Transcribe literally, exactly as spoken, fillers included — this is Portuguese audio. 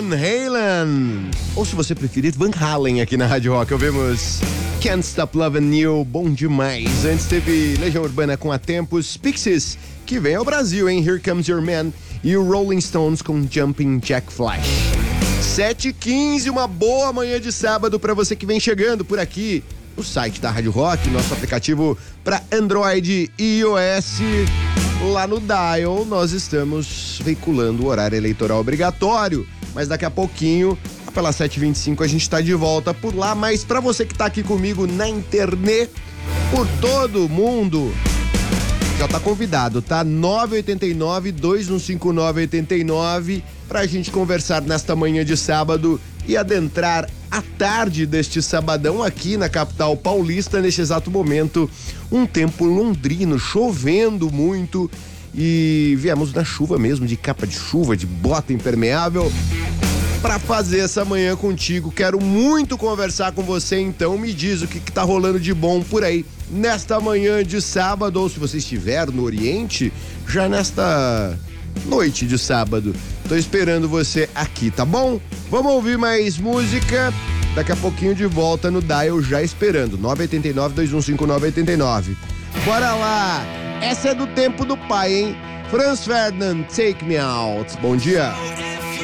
Van Halen. Ou se você preferir, Van Halen aqui na Rádio Rock. Ouvimos Can't Stop Loving You, bom demais. Antes teve Legião Urbana com A Tempos, Pixies, que vem ao Brasil, hein? Here Comes Your Man. E o Rolling Stones com Jumping Jack Flash. sete e quinze, uma boa manhã de sábado para você que vem chegando por aqui. O site da Rádio Rock, nosso aplicativo para Android e iOS. Lá no Dial, nós estamos veiculando o horário eleitoral obrigatório. Mas daqui a pouquinho, pelas sete e vinte e cinco, a gente está de volta por lá. Mas para você que está aqui comigo na internet, por todo mundo, já tá convidado, tá? nove oito nove, dois um cinco nove, oito nove pra gente conversar nesta manhã de sábado e adentrar a tarde deste sabadão aqui na capital paulista, neste exato momento. Um tempo londrino, chovendo muito e viemos na chuva mesmo, de capa de chuva, de bota impermeável, para fazer essa manhã contigo. Quero muito conversar com você, então me diz o que, que tá rolando de bom por aí nesta manhã de sábado, ou se você estiver no Oriente, já nesta noite de sábado. Tô esperando você aqui, tá bom? Vamos ouvir mais música. Daqui a pouquinho de volta no Dial, já esperando. nove oito nove, dois um cinco nove, oito nove. Bora lá! Essa é do tempo do pai, hein? Franz Ferdinand, Take Me Out. Bom dia.